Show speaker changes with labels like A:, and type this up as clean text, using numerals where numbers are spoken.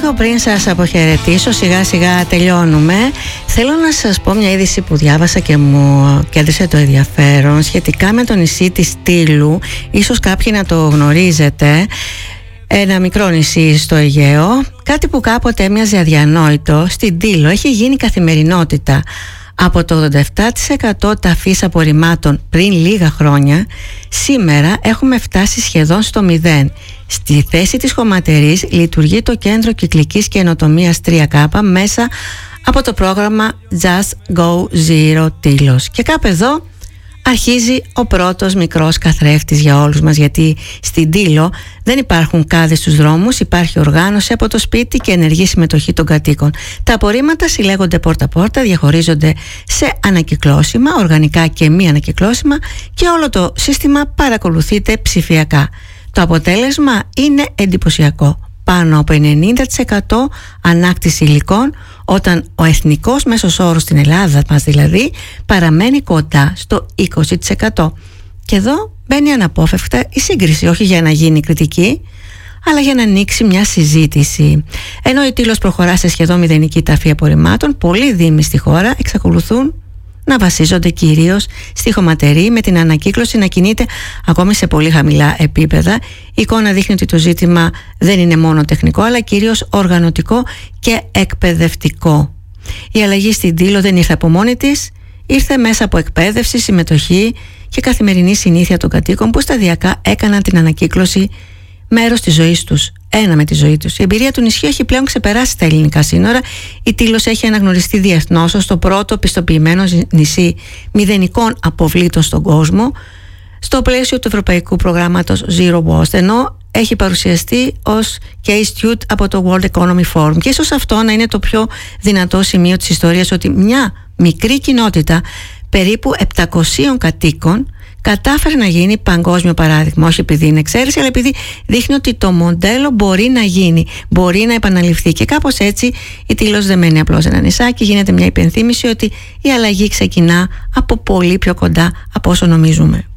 A: λίγο πριν σας αποχαιρετήσω, σιγά σιγά τελειώνουμε. Θέλω να σας πω μια είδηση που διάβασα και μου κέντρισε το ενδιαφέρον σχετικά με το νησί της Τήλου. Ίσως κάποιοι να το γνωρίζετε. Ένα μικρό νησί στο Αιγαίο. Κάτι που κάποτε έμοιαζε αδιανόητο, στην Τήλο έχει γίνει καθημερινότητα. Από το 87% ταφής απορριμμάτων πριν λίγα χρόνια, σήμερα έχουμε φτάσει σχεδόν στο 0. Στη θέση της χωματερής λειτουργεί το Κέντρο Κυκλικής Καινοτομίας 3K μέσα από το πρόγραμμα Just Go Zero Τήλος. Και κάπου εδώ αρχίζει ο πρώτος μικρός καθρέφτης για όλους μας, γιατί στην Τήλο δεν υπάρχουν κάδες στους δρόμους, υπάρχει οργάνωση από το σπίτι και ενεργή συμμετοχή των κατοίκων. Τα απορρίμματα συλλέγονται πόρτα-πόρτα, διαχωρίζονται σε ανακυκλώσιμα, οργανικά και μη ανακυκλώσιμα και όλο το σύστημα παρακολουθείται ψηφιακά. Το αποτέλεσμα είναι εντυπωσιακό. Πάνω από 90% ανάκτηση υλικών, όταν ο εθνικός μέσος όρος στην Ελλάδα μας δηλαδή παραμένει κοντά στο 20%. Και εδώ μπαίνει αναπόφευκτα η σύγκριση, όχι για να γίνει κριτική, αλλά για να ανοίξει μια συζήτηση. Ενώ η Τήλος προχωρά σε σχεδόν μηδενική ταφή απορριμμάτων, πολλοί δήμοι στη χώρα εξακολουθούν να βασίζονται κυρίως στη χωματερή, με την ανακύκλωση να κινείται ακόμη σε πολύ χαμηλά επίπεδα. Η εικόνα δείχνει ότι το ζήτημα δεν είναι μόνο τεχνικό, αλλά κυρίως οργανωτικό και εκπαιδευτικό. Η αλλαγή στην Τήλο δεν ήρθε από μόνη της, ήρθε μέσα από εκπαίδευση, συμμετοχή και καθημερινή συνήθεια των κατοίκων που σταδιακά έκαναν την ανακύκλωση μέρος της ζωής τους, ένα με τη ζωή τους. Η εμπειρία του νησιού έχει πλέον ξεπεράσει τα ελληνικά σύνορα. Η Τήλος έχει αναγνωριστεί διεθνώς ως το πρώτο πιστοποιημένο νησί μηδενικών αποβλήτων στον κόσμο, στο πλαίσιο του ευρωπαϊκού προγράμματος Zero Waste, ενώ έχει παρουσιαστεί ως case study από το World Economic Forum. Και ίσως αυτό να είναι το πιο δυνατό σημείο της ιστορίας, ότι μια μικρή κοινότητα περίπου 700 κατοίκων κατάφερε να γίνει παγκόσμιο παράδειγμα, όχι επειδή είναι εξαίρεση, αλλά επειδή δείχνει ότι το μοντέλο μπορεί να γίνει, μπορεί να επαναληφθεί. Και κάπως έτσι η Τήλος δεν μένει απλώς ένα νησάκι, γίνεται μια υπενθύμηση ότι η αλλαγή ξεκινά από πολύ πιο κοντά από όσο νομίζουμε.